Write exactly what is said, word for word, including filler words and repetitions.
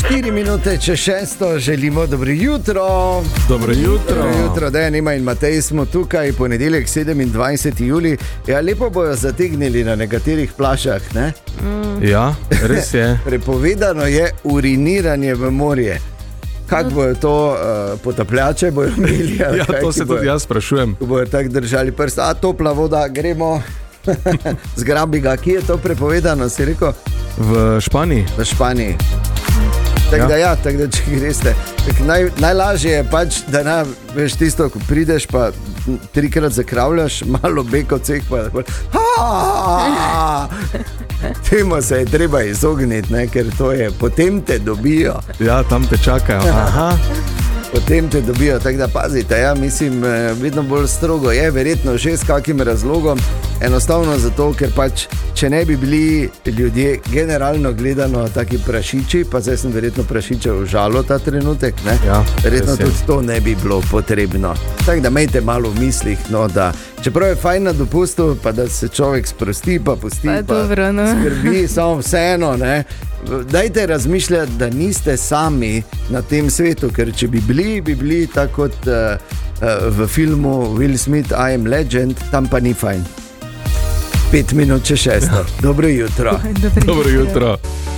štiri minute čez šesto, želimo dobro jutro. Dobro jutro. Dobro jutro, Dejan, Ima in Matej smo tukaj, ponedeljek sedemindvajseti julij. Ja, lepo bojo zategnili na nekaterih plažah, ne? Mm. Ja, res je. Prepovedano je uriniranje v morje. Kako bojo to uh, potapljače bojo imeli? Ja, kaj, to se tudi bojo, jaz sprašujem. Bojo tako držali prst, a topla voda, gremo, zgrabi ga. Kje je to prepovedano, si rekel? V Španiji. V Španiji. Tako ja. da, ja, tak da če greste. Tak naj, najlažje je pač, da na, veš tisto, ko prideš, pa trikrat zakravljaš, malo beko ceh, pa ha! Temu se je treba izogniti, ne, ker to je, potem te dobijo. Ja, tam te čakajo. Aha. Potem te dobijo, tako da pazite, ja, mislim, vedno bolj strogo je, verjetno že s kakim razlogom, enostavno zato, ker pač, če ne bi bili ljudje generalno gledano taki prašiči, pa zdaj sem verjetno prašičev žalo ta trenutek, ne? Ja, verjetno tudi to ne bi bilo potrebno. Tako da imejte malo v mislih, no, da čeprav je fajn na dopustu, pa da se človek sprosti, pa pusti, pa, pa dobro, no. skrbi, samo vseeno, ne. Dajte razmišljati, da niste sami na tem svetu, ker če bi bili, bi bili tako kot uh, uh, v filmu Will Smith, I am legend, tam pa ni fajn. Pet minut čez šesto. Dobro jutro. Dobro jutro.